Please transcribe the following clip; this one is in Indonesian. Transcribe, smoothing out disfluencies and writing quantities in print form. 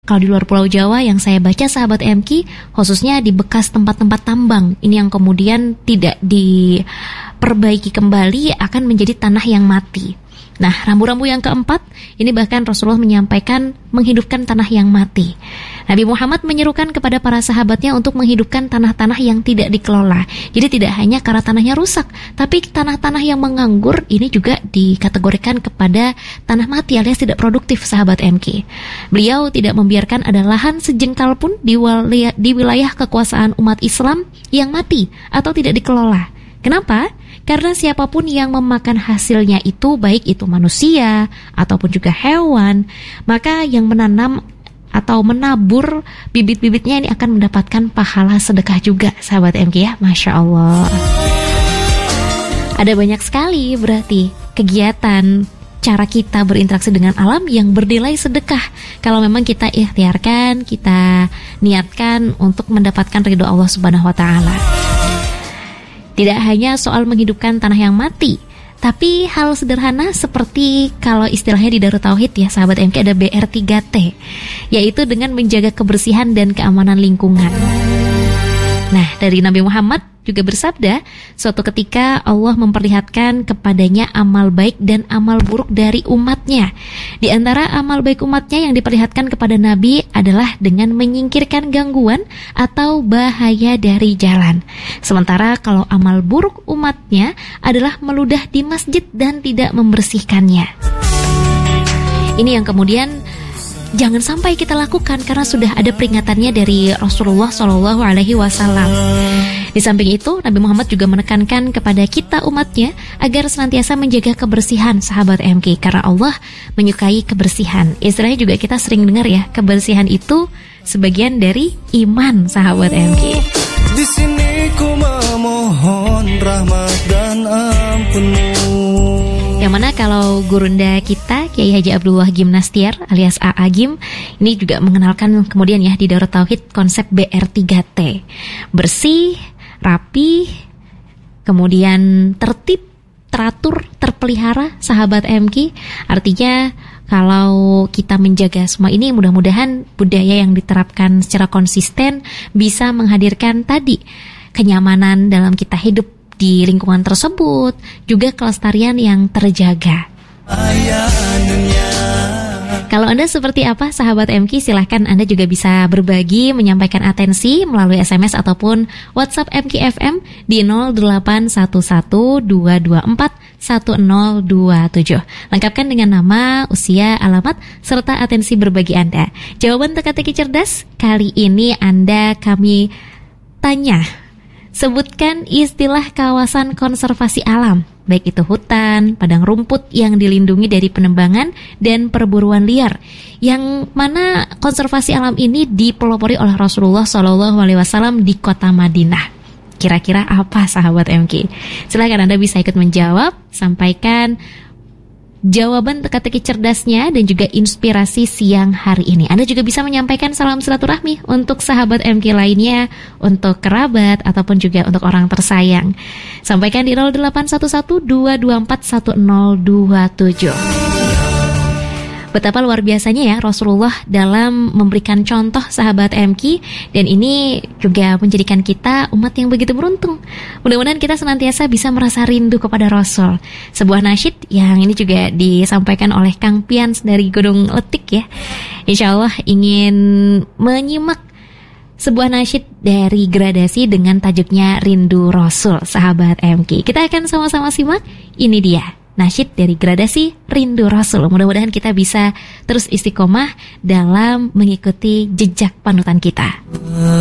Kalau di luar Pulau Jawa yang saya baca sahabat MK, khususnya di bekas tempat-tempat tambang, ini yang kemudian tidak diperbaiki kembali akan menjadi tanah yang mati. Nah, rambu-rambu yang keempat, ini bahkan Rasulullah menyampaikan menghidupkan tanah yang mati. Nabi Muhammad menyerukan kepada para sahabatnya untuk menghidupkan tanah-tanah yang tidak dikelola. Jadi tidak hanya karena tanahnya rusak, tapi tanah-tanah yang menganggur ini juga dikategorikan kepada tanah mati alias tidak produktif sahabat MK. Beliau tidak membiarkan ada lahan sejengkal pun di wilayah kekuasaan umat Islam yang mati atau tidak dikelola. Kenapa? Karena siapapun yang memakan hasilnya itu, baik itu manusia ataupun juga hewan, maka yang menanam atau menabur bibit-bibitnya ini akan mendapatkan pahala sedekah juga, sahabat MK ya. Masya Allah. Ada banyak sekali berarti kegiatan cara kita berinteraksi dengan alam yang bernilai sedekah kalau memang kita ikhtiarkan, kita niatkan untuk mendapatkan ridho Allah Subhanahu wa taala. Tidak hanya soal menghidupkan tanah yang mati, tapi hal sederhana seperti kalau istilahnya di Darut Tauhid ya sahabat MK ada BR3T, yaitu dengan menjaga kebersihan dan keamanan lingkungan. Nah, dari Nabi Muhammad juga bersabda, suatu ketika Allah memperlihatkan kepadanya amal baik dan amal buruk dari umatnya. Di antara amal baik umatnya yang diperlihatkan kepada Nabi adalah dengan menyingkirkan gangguan atau bahaya dari jalan. Sementara kalau amal buruk umatnya adalah meludah di masjid dan tidak membersihkannya. Ini yang kemudian jangan sampai kita lakukan karena sudah ada peringatannya dari Rasulullah SAW. Di samping itu, Nabi Muhammad juga menekankan kepada kita umatnya agar senantiasa menjaga kebersihan sahabat MK, karena Allah menyukai kebersihan. Istilahnya juga kita sering dengar ya, kebersihan itu sebagian dari iman sahabat MK. Di sini ku memohon rahmat dan ampun-Mu. Yang mana kalau gurunda kita Kiai Haji Abdullah Gim Nastiar alias AA Gim ini juga mengenalkan kemudian ya di Darut Tauhid konsep BR3T. Bersih, rapi, kemudian tertib, teratur, terpelihara sahabat MK. Artinya kalau kita menjaga semua ini, mudah-mudahan budaya yang diterapkan secara konsisten bisa menghadirkan tadi kenyamanan dalam kita hidup di lingkungan tersebut, juga kelestarian yang terjaga. Kalau Anda seperti apa sahabat MK, silahkan Anda juga bisa berbagi, menyampaikan atensi melalui SMS ataupun WhatsApp MK FM di 0811-224-1027. Lengkapkan dengan nama, usia, alamat, serta atensi berbagi Anda. Jawaban teka-teki cerdas kali ini kami tanya, sebutkan istilah kawasan konservasi alam, baik itu hutan, padang rumput yang dilindungi dari penebangan dan perburuan liar, yang mana konservasi alam ini dipelopori oleh Rasulullah SAW di kota Madinah. Kira-kira apa sahabat MK? Silakan Anda bisa ikut menjawab, sampaikan jawaban teka-teki cerdasnya dan juga inspirasi siang hari ini. Anda juga bisa menyampaikan salam silaturahmi untuk sahabat MK lainnya, untuk kerabat ataupun juga untuk orang tersayang. Sampaikan di 0811-224-1027. Betapa luar biasanya ya Rasulullah dalam memberikan contoh sahabat MK, dan ini juga menjadikan kita umat yang begitu beruntung. Mudah-mudahan kita senantiasa bisa merasa rindu kepada Rasul. Sebuah nasyid yang ini juga disampaikan oleh Kang Pians dari Gunung Letik ya. Insya Allah ingin menyimak sebuah nasyid dari Gradasi dengan tajuknya Rindu Rasul sahabat MK. Kita akan sama-sama simak. Ini dia nasyid dari Gradasi Rindu Rasul. Mudah-mudahan kita bisa terus istiqomah dalam mengikuti jejak panutan kita.